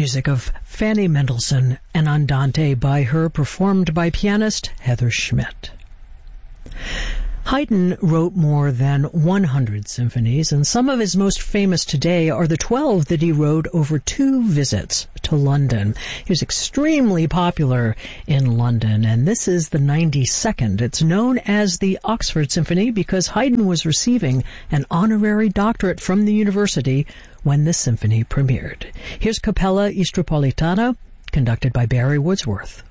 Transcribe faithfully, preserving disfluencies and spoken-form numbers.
Music of Fanny Mendelssohn and Andante by her, performed by pianist Heather Schmidt. Haydn wrote more than one hundred symphonies, and some of his most famous today are the twelve that he wrote over two visits to London. He was extremely popular in London, and this is the ninety-second. It's known as the Oxford Symphony because Haydn was receiving an honorary doctorate from the university when the symphony premiered. Here's Capella Istropolitana, conducted by Barry Woodsworth.